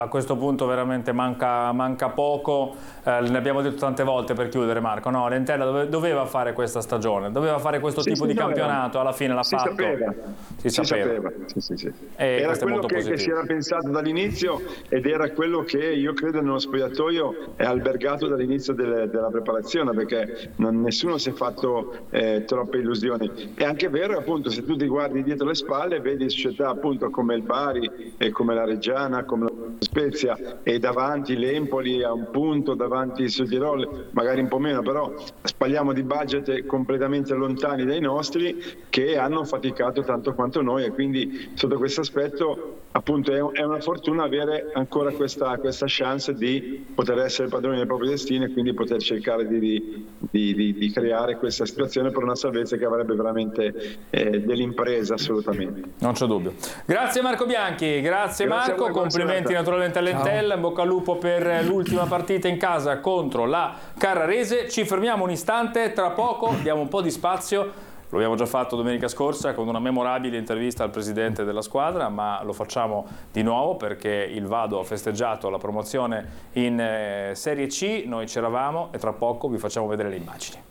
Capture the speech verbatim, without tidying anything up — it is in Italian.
A questo punto veramente manca, manca poco, eh, ne abbiamo detto tante volte per chiudere, Marco, no? L'Entella dove, doveva fare questa stagione, doveva fare questo sì, tipo sì, di no, campionato, alla fine l'ha si fatto. Sapeva. Si, si sapeva. sapeva. Sì, sì, sì. E era quello che, che si positivo. era pensato dall'inizio ed era quello che io credo nello spogliatoio è albergato dall'inizio delle, della preparazione, perché non, nessuno si è fatto eh, troppe illusioni. È anche vero, appunto, se tu ti guardi dietro le spalle vedi società appunto come il Bari e come la Reggiana, come la Spezia, e davanti l'Empoli a un punto, davanti il Südtirol magari un po' meno, però parliamo di budget completamente lontani dai nostri, che hanno faticato tanto quanto noi, e quindi sotto questo aspetto appunto è una fortuna avere ancora questa, questa chance di poter essere padroni del proprio destino e quindi poter cercare di, di, di, di creare questa situazione per una salvezza che avrebbe veramente eh, dell'impresa, assolutamente. Non c'è dubbio. Grazie Marco Bianchi, grazie, grazie Marco, voi, complimenti naturalmente all'Entella, in bocca al lupo per l'ultima partita in casa contro la Carrarese. Ci fermiamo un istante, tra poco diamo un po' di spazio. Lo abbiamo già fatto domenica scorsa con una memorabile intervista al presidente della squadra, ma lo facciamo di nuovo perché il Vado ha festeggiato la promozione in Serie C, noi c'eravamo e tra poco vi facciamo vedere le immagini.